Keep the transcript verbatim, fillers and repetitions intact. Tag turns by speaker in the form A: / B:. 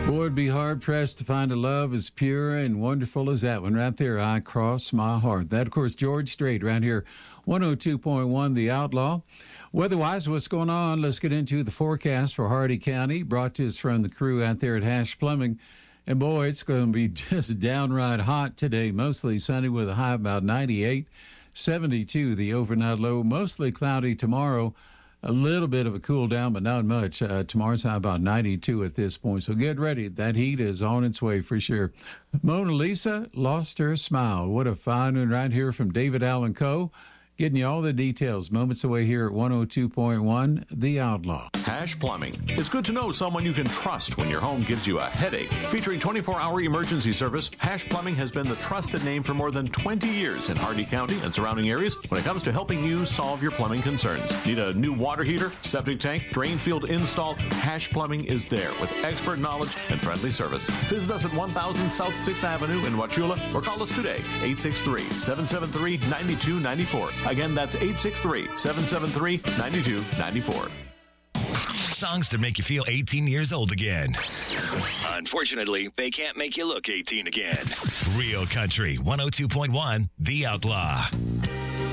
A: Boy, it'd be hard-pressed to find a love as pure and wonderful as that one right there. I cross my heart. That, of course, George Strait right here, one oh two point one The Outlaw. Weather-wise, what's going on? Let's get into the forecast for Hardy County, brought to us from the crew out there at Hash Plumbing. And, boy, it's going to be just downright hot today, mostly sunny with a high about ninety-eight, seventy-two the overnight low, mostly cloudy tomorrow. A little bit of a cool down, but not much. Uh, tomorrow's high about ninety-two at this point. So get ready. That heat is on its way for sure. Mona Lisa lost her smile. What a fine one right here from David Allen Coe. Getting you all the details moments away here at one oh two point one The Outlaw.
B: Hash Plumbing. It's good to know someone you can trust when your home gives you a headache. Featuring twenty-four hour emergency service, Hash Plumbing has been the trusted name for more than twenty years in Hardy County and surrounding areas when it comes to helping you solve your plumbing concerns. Need a new water heater, septic tank, drain field install? Hash Plumbing is there with expert knowledge and friendly service. Visit us at one thousand South sixth Avenue in Wauchula or call us today, eight six three, seven seven three, nine two nine four. Again, that's eight six three, seven seven three, nine two nine four.
C: Songs that make you feel eighteen years old again. Unfortunately, they can't make you look eighteen again. Real Country one oh two point one The Outlaw.